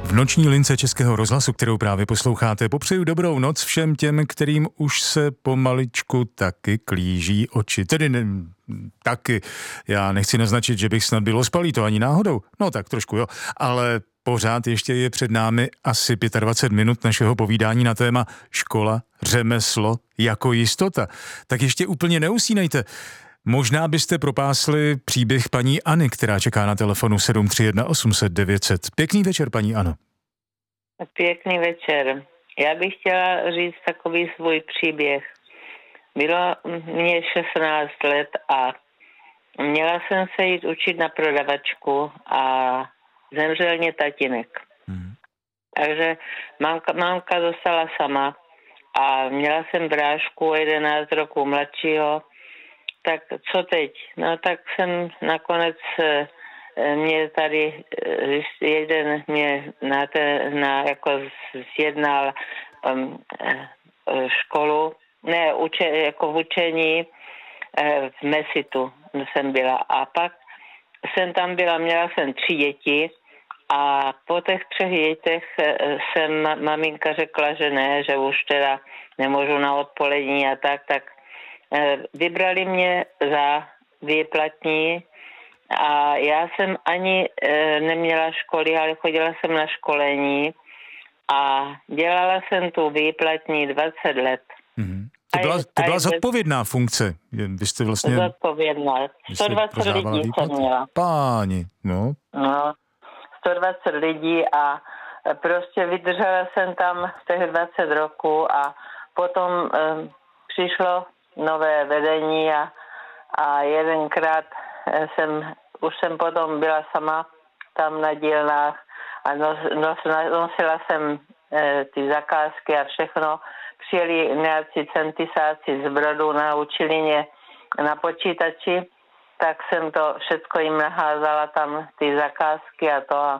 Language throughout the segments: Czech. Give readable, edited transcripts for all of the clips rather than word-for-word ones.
V noční lince Českého rozhlasu, kterou právě posloucháte, popřeju dobrou noc všem těm, kterým už se pomaličku taky klíží oči. Tedy taky. Já nechci naznačit, že bych snad byl ospalý, to ani náhodou. No tak trošku jo, ale pořád ještě je před námi asi 25 minut našeho povídání na téma škola, řemeslo jako jistota. Tak ještě úplně neusínejte. Možná byste propásli příběh paní Anny, která čeká na telefonu 731 800 900. Pěkný večer, paní Ano. Pěkný večer. Já bych chtěla říct takový svůj příběh. Bylo mě 16 let a měla jsem se jít učit na prodavačku a zemřel mě tatínek. Takže mámka dostala sama a měla jsem brášku o 11 roků mladšího. Tak co teď? No tak jsem nakonec mě tady jeden mě jako zjednal školu, jako v učení v Mesitu jsem byla. A pak jsem tam byla, měla jsem 3 děti a po těch 3 dětech jsem maminka řekla, že ne, že už teda nemůžu na odpolední a tak vybrali mě za výplatní a já jsem ani neměla školy, ale chodila jsem na školení a dělala jsem tu výplatní 20 let. Mm-hmm. To byla zodpovědná funkce. Vy jste vlastně... Zodpovědná. 120 lidí jsem měla. Páni, no. 120 lidí a prostě vydržela jsem tam těch 20 roků a potom přišlo nové vedení a jedenkrát už jsem potom byla sama tam na dílnách a nosila jsem ty zakázky a všechno. Přijeli nějací centisáci z Brodu, naučili mě na počítači, tak jsem to všecko jim naházala tam ty zakázky a to.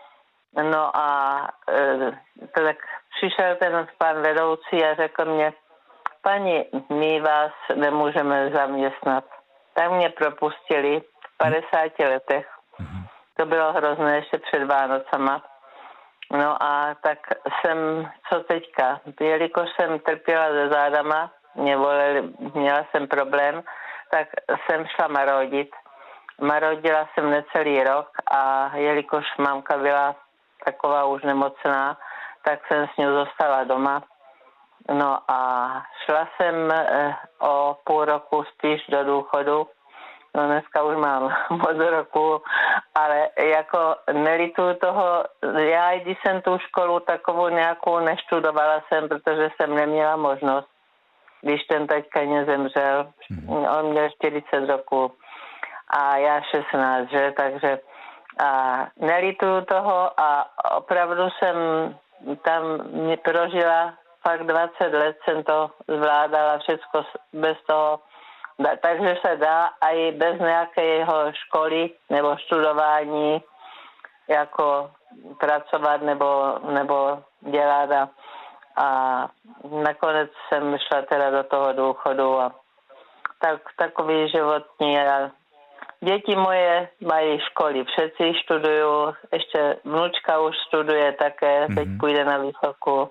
No a tak přišel ten pan vedoucí a řekl mě: Pani, my vás nemůžeme zaměstnat. Tak mě propustili v 50 letech. To bylo hrozné ještě před Vánocama. No a tak co teďka? Jelikož jsem trpěla se zádama, měla jsem problém, tak jsem šla marodit. Marodila jsem necelý rok a jelikož mamka byla taková už nemocná, tak jsem s ní zůstala doma. No a šla jsem o půl roku spíš do důchodu. No dneska už mám moc roku, ale jako nelituju toho. Já, když jsem tu školu takovou nějakou neštudovala jsem, protože jsem neměla možnost. Když ten taťka zemřel, on měl 40 roku a já 16, že? Takže nelituju toho a opravdu jsem tam prožila fakt 20 let jsem to zvládala všechno bez toho. Takže se dá i bez nějakého školy nebo studování jako pracovat nebo dělat a nakonec jsem šla teda do toho důchodu a takový životní. Děti moje mají školy, všetci študují, ještě vnučka už studuje také, teď půjde na vysokou.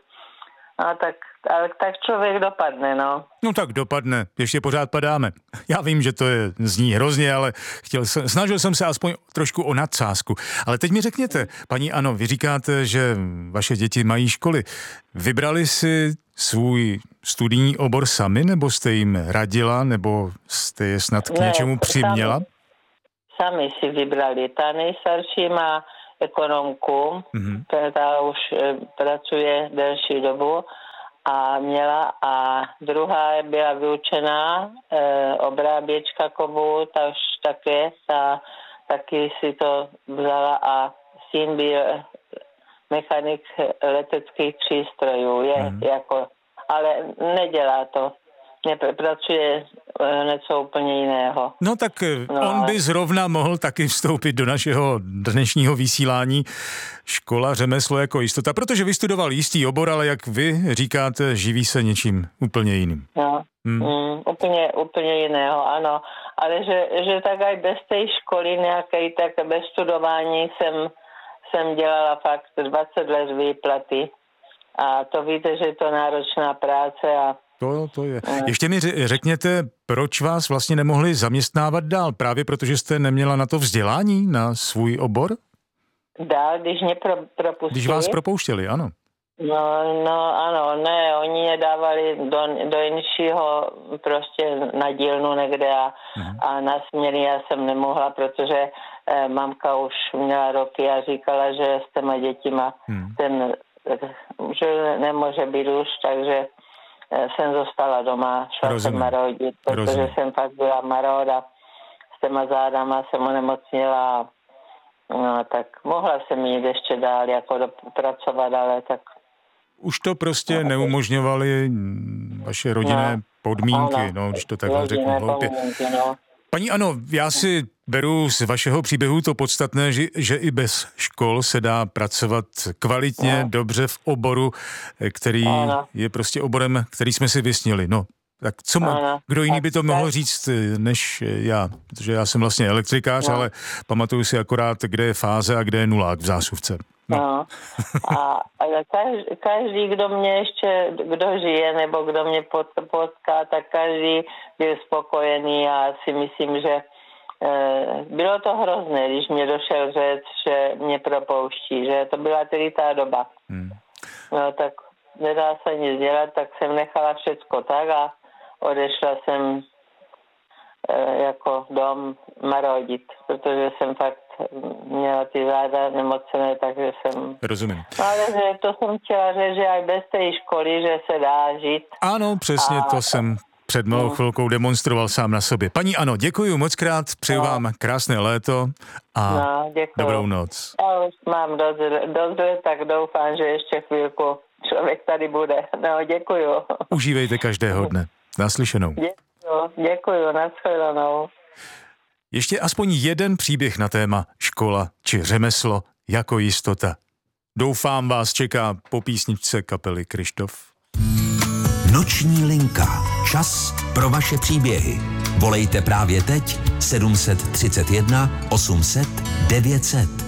Ale tak člověk dopadne, no. No tak dopadne, ještě pořád padáme. Já vím, že to zní hrozně, ale snažil jsem se aspoň trošku o nadsázku. Ale teď mi řekněte, paní Ano, vy říkáte, že vaše děti mají školy. Vybrali si svůj studijní obor sami, nebo jste jim radila, nebo jste je snad k něčemu přiměla? Sami si vybrali. Ta nejstarší má ekonomku, která už pracuje delší dobu a druhá byla vyučená obráběčka kovů, taky si to vzala a syn byl mechanik leteckých přístrojů, ale nedělá to. Pracuje něco úplně jiného. No tak on by zrovna mohl taky vstoupit do našeho dnešního vysílání škola, řemeslo jako jistota, protože vystudoval jistý obor, ale jak vy říkáte, živí se něčím úplně jiným. No, úplně jiného, ano. Ale že tak aj bez té školy nějaké, tak bez studování jsem jsem dělala fakt 20 let výplaty a to víte, že je to náročná práce a To je. Ještě mi řekněte, proč vás vlastně nemohli zaměstnávat dál? Právě protože jste neměla na to vzdělání, na svůj obor? Dál, když mě propustili. Když vás propouštěli, ano. No ano, ne, oni mě dávali do jinšího prostě na dílnu někde a na směny já jsem nemohla, protože mamka už měla roky a říkala, že s těma dětima že nemůže být už, takže jsem zostala doma, šla jsem marodit, protože jsem fakt byla maroda. S těma zádama jsem onemocnila, no tak mohla jsem jít ještě dál jako pracovat, ale tak už to prostě neumožňovaly vaše rodinné podmínky, když to takhle řeknu hloupě. Paní Ano, já si beru z vašeho příběhu to podstatné, že i bez škol se dá pracovat kvalitně, dobře v oboru, který je prostě oborem, který jsme si vysnili. No, tak kdo jiný by to mohl říct než já? Protože já jsem vlastně elektrikář, ale pamatuju si akorát, kde je fáze a kde je nulák v zásuvce. No. Ale každý, kdo žije nebo kdo mě potká, tak každý byl spokojený a si myslím, že bylo to hrozné, když mě došel řec, že mě propouští, že to byla tedy ta doba. No tak nedá se nic dělat, tak jsem nechala všecko tak a odešla jsem jako dom marodit, protože jsem fakt měla ty záda nemocené, takže jsem... Rozumím. Ale že to jsem chtěla říct, že aj bez té školy, že se dá žít. Ano, přesně to jsem před malou chvilkou demonstroval sám na sobě. Paní Ano, děkuji moc krát, přeju vám krásné léto a dobrou noc. Já už mám dost let, tak doufám, že ještě chvílku člověk tady bude. No, děkuju. Užívejte každého dne. Naslyšenou. Děkuju, nashledanou. Ještě aspoň jeden příběh na téma škola či řemeslo jako jistota. Doufám, vás čeká po písničce kapely Kryštof. Noční linka. Čas pro vaše příběhy. Volejte právě teď 731 800 900.